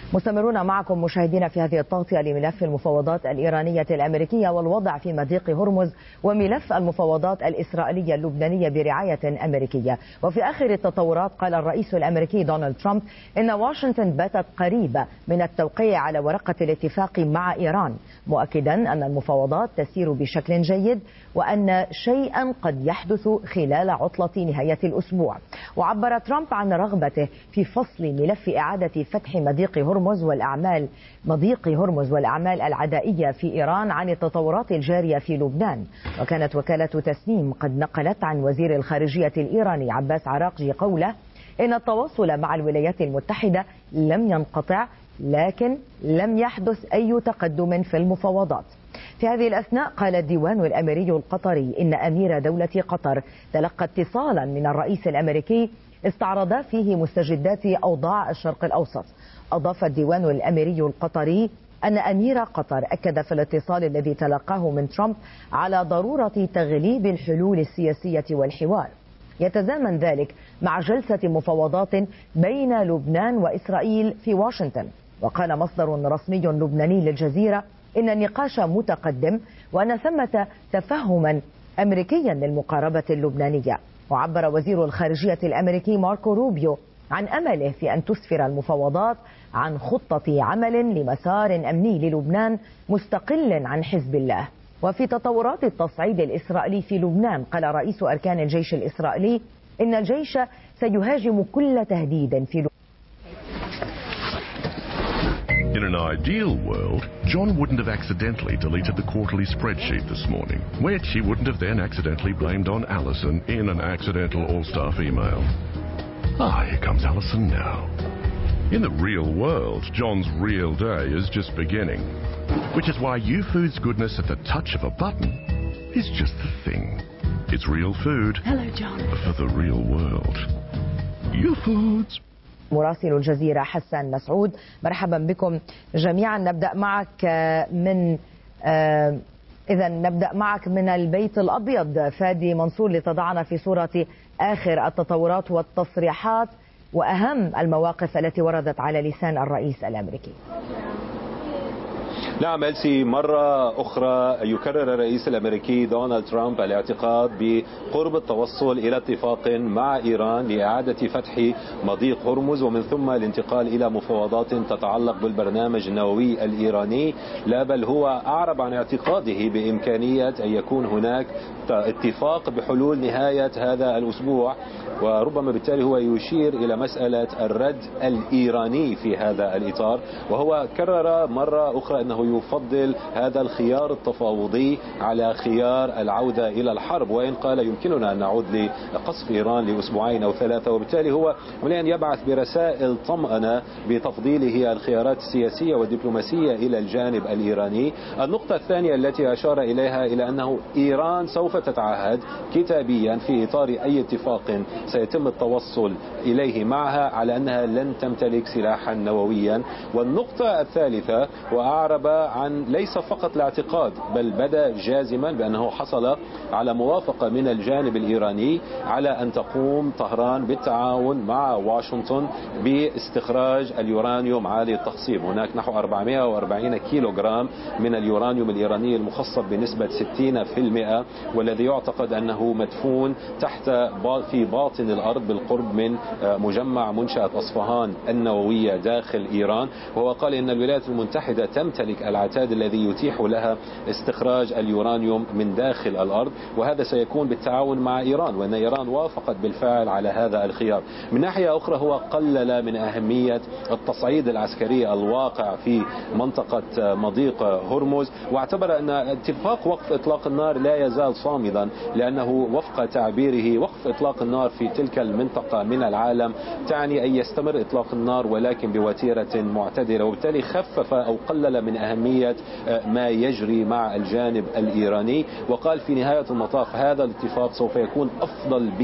مستمرون معكم مشاهدينا في هذه التغطية لملف المفاوضات الإيرانية الأمريكية والوضع في مضيق هرمز وملف المفاوضات الإسرائيلية اللبنانية برعاية أمريكية. وفي آخر التطورات قال الرئيس الأمريكي دونالد ترامب إن واشنطن باتت قريبة من التوقيع على ورقة الاتفاق مع إيران، مؤكدا أن المفاوضات تسير بشكل جيد وأن شيئا قد يحدث خلال عطلة نهاية الأسبوع. وعبر ترامب عن رغبته في فصل ملف إعادة فتح مضيق هرمز والأعمال العدائية في إيران عن التطورات الجارية في لبنان. وكانت وكالة تسنيم قد نقلت عن وزير الخارجية الإيراني عباس عراقجي قوله إن التواصل مع الولايات المتحدة لم ينقطع، لكن لم يحدث أي تقدم في المفاوضات. في هذه الأثناء قال الديوان الأميري القطري إن أمير دولة قطر تلقى اتصالا من الرئيس الأمريكي استعرض فيه مستجدات أوضاع الشرق الأوسط. أضاف الديوان الأميري القطري أن أمير قطر أكد في الاتصال الذي تلقاه من ترامب على ضرورة تغليب الحلول السياسية والحوار. يتزامن ذلك مع جلسة مفاوضات بين لبنان وإسرائيل في واشنطن. وقال مصدر رسمي لبناني للجزيرة إن النقاش متقدم وأن ثمة تفهما أمريكيا للمقاربة اللبنانية. وعبر وزير الخارجية الأمريكي ماركو روبيو عن أمله في أن تسفر المفاوضات عن خطة عمل لمسار أمني للبنان مستقل عن حزب الله. وفي تطورات التصعيد الإسرائيلي في لبنان قال رئيس أركان الجيش الإسرائيلي إن الجيش سيهاجم كل تهديد في لبنان. In an ideal world, John wouldn't have accidentally deleted the quarterly spreadsheet this morning, which he wouldn't have then accidentally blamed on Alison in an accidental all-staff email. Here comes Alison now. In the real world, John's real day is just beginning, which is why YouFood's goodness at the touch of a button is just the thing. It's real food. Hello, John. For the real world. YouFood's. مراسل الجزيرة حسن مسعود، مرحبا بكم جميعا. نبدأ معك من البيت الأبيض. فادي منصور لتضعنا في صورة آخر التطورات والتصريحات وأهم المواقف التي وردت على لسان الرئيس الأمريكي. نعم ألسي، مرة أخرى يكرر الرئيس الأمريكي دونالد ترامب الاعتقاد بقرب التوصل إلى اتفاق مع إيران لإعادة فتح مضيق هرمز ومن ثم الانتقال إلى مفاوضات تتعلق بالبرنامج النووي الإيراني. لا بل هو أعرب عن اعتقاده بإمكانية أن يكون هناك اتفاق بحلول نهاية هذا الأسبوع، وربما بالتالي هو يشير إلى مسألة الرد الإيراني في هذا الإطار. وهو كرر مرة أخرى أنه يفضل هذا الخيار التفاوضي على خيار العودة إلى الحرب، وإن قال يمكننا أن نعود لقصف إيران لأسبوعين أو ثلاثة. وبالتالي هو عمليا يبعث برسائل طمأنة بتفضيله الخيارات السياسية والدبلوماسية إلى الجانب الإيراني. النقطة الثانية التي أشار إليها إلى أنه إيران سوف تتعهد كتابيا في إطار أي اتفاق سيتم التوصل إليه معها على أنها لن تمتلك سلاحا نوويا. والنقطة الثالثة، وأعرب عن ليس فقط الاعتقاد بل بدا جازما بأنه حصل على موافقة من الجانب الإيراني على أن تقوم طهران بالتعاون مع واشنطن باستخراج اليورانيوم عالي التخصيب. هناك نحو 440 كيلوغرام من اليورانيوم الإيراني المخصب بنسبة 60%، والذي يعتقد أنه مدفون في باطن الأرض بالقرب من مجمع منشأة أصفهان النووية داخل إيران. وهو قال إن الولايات المتحدة تمتلك العتاد الذي يتيح لها استخراج اليورانيوم من داخل الأرض، وهذا سيكون بالتعاون مع إيران، وأن إيران وافقت بالفعل على هذا الخيار. من ناحية أخرى هو قلل من أهمية التصعيد العسكري الواقع في منطقة مضيق هرمز، واعتبر أن اتفاق وقف إطلاق النار لا يزال صامدا، لأنه وفق تعبيره وقف إطلاق النار في تلك المنطقة من العالم تعني أن يستمر إطلاق النار ولكن بوتيرة معتدلة، وبالتالي خفف أو قلل من أهمية ما يجري مع الجانب الإيراني. وقال في نهاية المطاف هذا الاتفاق سوف يكون أفضل